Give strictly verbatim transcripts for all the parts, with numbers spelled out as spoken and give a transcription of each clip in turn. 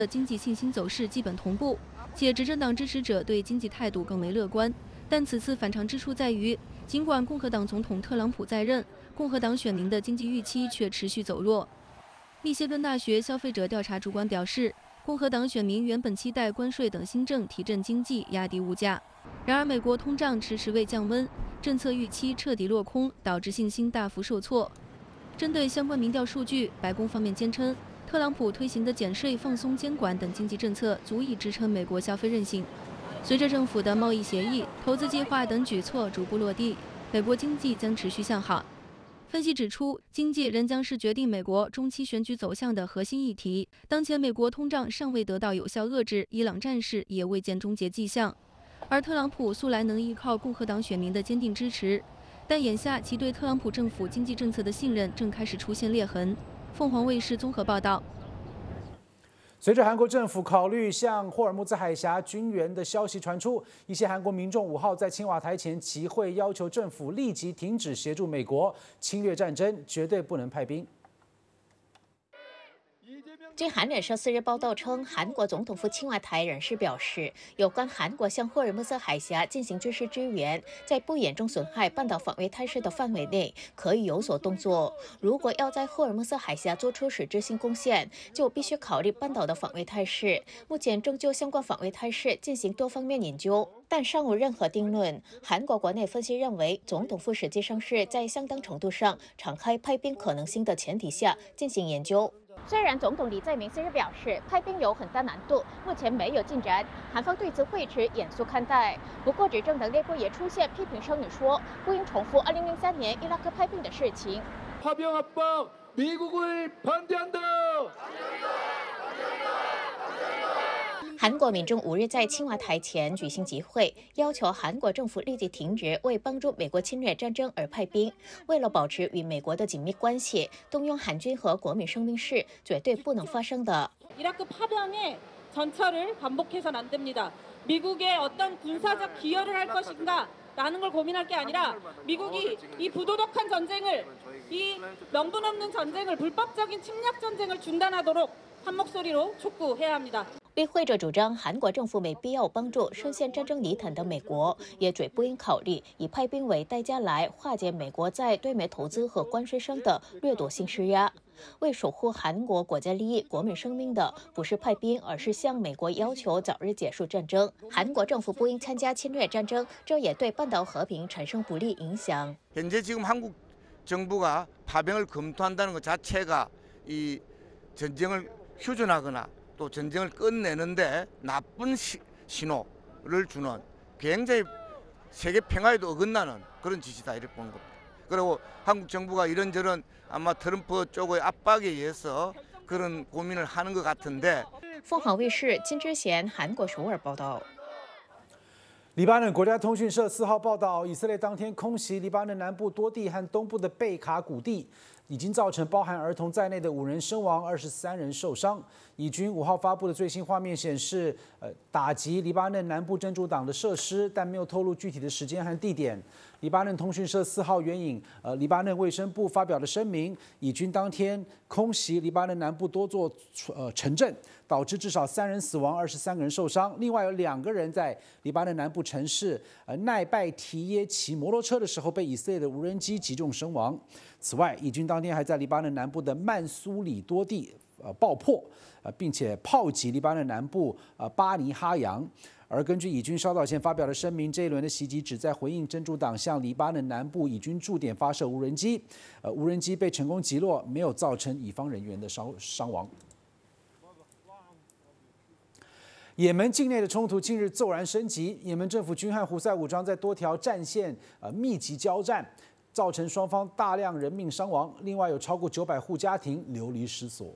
的经济信心走势基本同步，且执政党支持者对经济态度更为乐观。但此次反常之处在于，尽管共和党总统特朗普在任，共和党选民的经济预期却持续走弱。密歇根大学消费者调查主管表示，共和党选民原本期待关税等新政提振经济、压低物价，然而美国通胀迟迟未降温，政策预期彻底落空，导致信心大幅受挫。针对相关民调数据，白宫方面坚称，特朗普推行的减税、放松监管等经济政策足以支撑美国消费韧性。随着政府的贸易协议、投资计划等举措逐步落地，美国经济将持续向好。分析指出，经济仍将是决定美国中期选举走向的核心议题。当前美国通胀尚未得到有效遏制，伊朗战事也未见终结迹象。而特朗普素来能依靠共和党选民的坚定支持，但眼下其对特朗普政府经济政策的信任正开始出现裂痕。凤凰卫视综合报道。 随着韩国政府考虑向霍尔木兹海峡军援的消息传出，一些韩国民众五号在青瓦台前集会，要求政府立即停止协助美国侵略战争，绝对不能派兵。 据韩联社四日报道称，韩国总统府青瓦台人士表示，有关韩国向霍尔木兹海峡进行军事支援，在不严重损害半岛防卫态势的范围内，可以有所动作。如果要在霍尔木兹海峡做出实质性贡献，就必须考虑半岛的防卫态势。目前正就相关防卫态势进行多方面研究，但尚无任何定论。韩国国内分析认为，总统府实际上是在相当程度上敞开派兵可能性的前提下进行研究。虽然总统李在明四日表示派兵有很大难度，目前没有进展，韩方对此会持严肃看待。不过，执政党内部也出现批评声音说，不应重复二零零三年伊拉克派兵的事情。 파병합법미국을반대한다 韩国民众五日在青瓦台前举行集会，要求韩国政府立即停止为帮助美国侵略战争而派兵。为了保持与美国的紧密关系，动用韩军和国民生命是绝对不能发生的。 이라크 파병의 전철을 반복해서는 안 됩니다. 미국의 어떤 군사적 기여를 할 것인가 라는 걸 고민할 게 아니라 미국이 이 부도덕한 전쟁을, 이 명분 없는 전쟁을, 불법적인 침략 전쟁을 중단하도록 한 목소리로 촉구해야 합니다. 与会者主张，韩国政府没必要帮助深陷战争泥潭的美国，也绝不应考虑以派兵为代价来化解美国在对美投资和关税上的掠夺性施压。为守护韩国国家利益、国民生命的不是派兵，而是向美国要求早日结束战争。韩国政府不应参加侵略战争，这也对半岛和平产生不利影响。 현재 지금 한국 정부가 파병을 검토한다는 것 자체가 이 전쟁을 휴전하거나 또 전쟁을 끝내는데 나쁜 시, 신호를 주는 굉장히 세계 평화에도 어긋나는 그런 짓이다 이렇게 보는 겁니다. 그리고 한국 정부가 이런저런 아마 트럼프 쪽의 압박에 의해서 그런 고민을 하는 것 같은데. 凤凰卫视金智贤韩国首尔报道。 黎巴嫩国家通讯社四号报道，以色列当天空袭黎巴嫩南部多地和东部的贝卡谷地，已经造成包含儿童在内的五人身亡，二十三人受伤。以军五号发布的最新画面显示，呃，打击黎巴嫩南部真主党的设施，但没有透露具体的时间和地点。黎巴嫩通讯社四号援引呃黎巴嫩卫生部发表的声明，以军当天空袭黎巴嫩南部多座呃城镇，导致至少三人死亡，二十三个人受伤。另外有两个人在黎巴嫩南部城市呃奈拜提耶骑摩托车的时候被以色列的无人机击中身亡。此外，以军当天还在黎巴嫩南部的曼苏里多地呃爆破，呃并且炮击黎巴嫩南部呃巴尼哈扬。而根据以军稍早前发表的声明，这一轮的袭击旨在回应真主党向黎巴嫩南部以军驻点发射无人机，呃无人机被成功击落，没有造成以方人员的伤伤亡。 也门境内的冲突近日骤然升级，也门政府军和胡塞武装在多条战线呃密集交战，造成双方大量人命伤亡，另外有超过九百户家庭流离失所。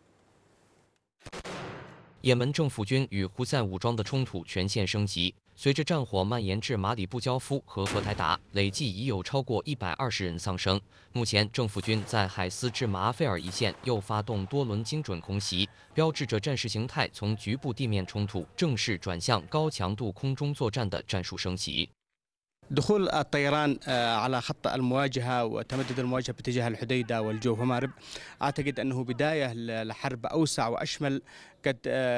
也门政府军与胡塞武装的冲突全线升级，随着战火蔓延至马里布焦夫和荷台达，累计已有超过一百二十人丧生。目前，政府军在海斯至马阿费尔一线又发动多轮精准空袭，标志着战事形态从局部地面冲突正式转向高强度空中作战的战术升级。 دخول الطيران على خط المواجهة وتمدد المواجهة باتجاه الحديدة والجوف ومأرب أعتقد أنه بداية لحرب أوسع وأشمل شركة